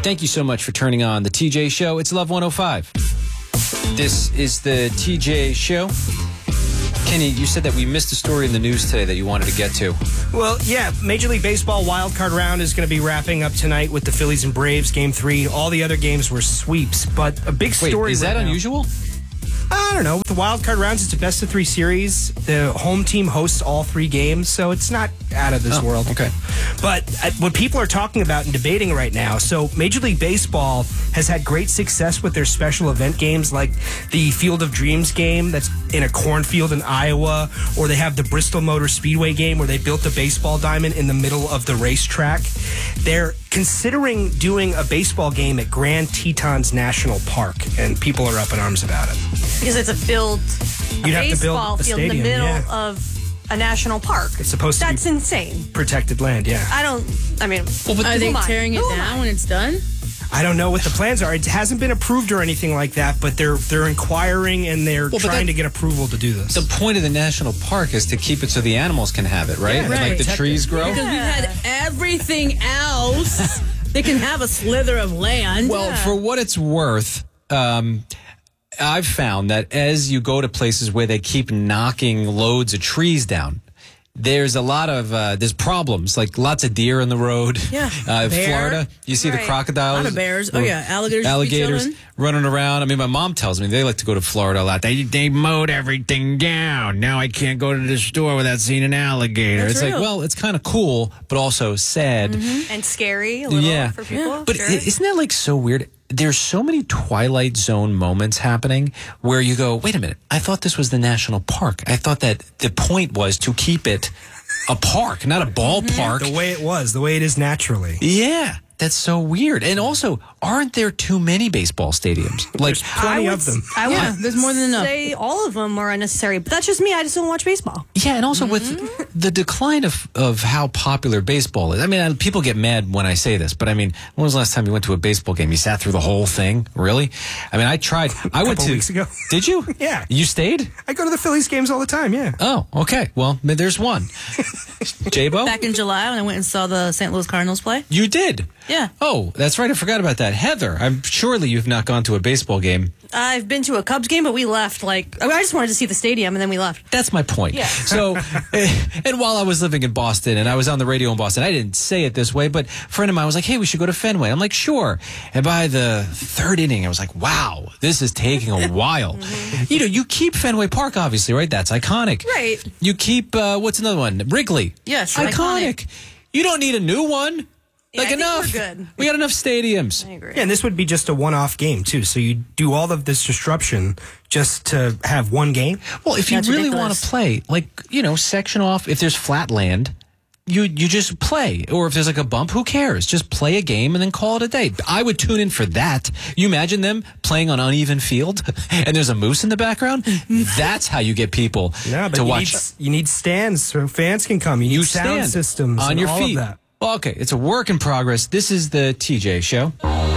Thank you so much for turning on the TJ Show. It's Love 105. This is the TJ Show. Kenny, you said that we missed a story in the news today that you wanted to get to. Well, yeah, Major League Baseball wildcard round is going to be wrapping up tonight with the Phillies and Braves, Game 3. All the other games were sweeps, but a big story. Wait, is that unusual? I don't know. With the wildcard rounds, it's a best-of-3 series. The home team hosts all 3 games, so it's not out of this world. Okay. But what people are talking about and debating right now, so Major League Baseball has had great success with their special event games, like the Field of Dreams game that's in a cornfield in Iowa, or they have the Bristol Motor Speedway game where they built a baseball diamond in the middle of the racetrack. They're considering doing a baseball game at Grand Tetons National Park, and people are up in arms about it. Because it's a baseball field in the middle of a national park. It's supposed to be insane. Protected land, yeah. Are they tearing it down when it's done? I don't know what the plans are. It hasn't been approved or anything like that, but they're inquiring and they're trying to get approval to do this. The point of the national park is to keep it so the animals can have it, right? Yeah, and like the trees grow. Because we've had everything else. They can have a slither of land. Well, for what it's worth, I've found that as you go to places where they keep knocking loads of trees down, there's a lot of there's problems, like lots of deer in the road. Yeah, Florida, you see the crocodiles, a lot of bears. Oh yeah, alligators running around. I mean, my mom tells me they like to go to Florida a lot. They mowed everything down. Now I can't go to the store without seeing an alligator. That's it's real. like, well, it's kind of cool, but also sad and scary a little for people. Yeah. But isn't that like so weird? There's so many Twilight Zone moments happening where you go, wait a minute, I thought this was the national park. I thought that the point was to keep it a park, not a ballpark. The way it is naturally. Yeah, that's so weird. And also, aren't there too many baseball stadiums? Like There's plenty of them. There's more than enough. Say all of them are unnecessary, but that's just me. I just don't watch baseball. Yeah, and also with the decline of how popular baseball is. I mean, people get mad when I say this, but I mean, when was the last time you went to a baseball game? You sat through the whole thing? Really? I mean, I tried. I went to weeks ago. Did you? Yeah. You stayed? I go to the Phillies games all the time, yeah. Oh, okay. Well, there's one. J-Bo? Back in July when I went and saw the St. Louis Cardinals play. You did? Yeah. Oh, that's right. I forgot about that. Heather, surely you've not gone to a baseball game. I've been to a Cubs game, but we left. I just wanted to see the stadium, and then we left. That's my point. Yeah. So, and while I was living in Boston, and I was on the radio in Boston, I didn't say it this way, but a friend of mine was like, hey, we should go to Fenway. I'm like, sure. And by the 3rd inning, I was like, wow, this is taking a while. You know, you keep Fenway Park, obviously, right? That's iconic. Right. You keep, what's another one? Wrigley. Yes, iconic. You don't need a new one. Yeah, enough. We're good. We got enough stadiums. I agree. Yeah, and this would be just a one-off game, too. So you do all of this disruption just to have one game? Well, if you That's really ridiculous. want to play, section off. If there's flat land, you just play. Or if there's like a bump, who cares? Just play a game and then call it a day. I would tune in for that. You imagine them playing on uneven field and there's a moose in the background? That's how you get people to watch. You need stands so fans can come. You need sound stand systems on and your all feet. of that. Well, okay, it's a work in progress. This is the TJ Show.